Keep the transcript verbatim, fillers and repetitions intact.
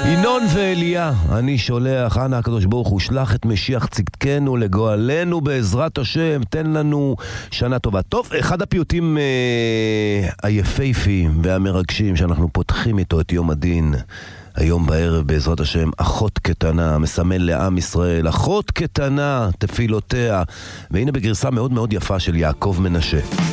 ינון ואליה, אני שולח, אנא הקדוש ברוך הוא, שלח את משיח צדקנו לגואלנו בעזרת השם, תן לנו שנה טובה. טוב, אחד הפיוטים אה, היפהפיים והמרגשים שאנחנו פותחים איתו את יום הדין היום בערב בעזרת השם, אחות קטנה, מסמל לעם ישראל, אחות קטנה, תפילותיה, והנה בגרסה מאוד מאוד יפה של יעקב מנשה.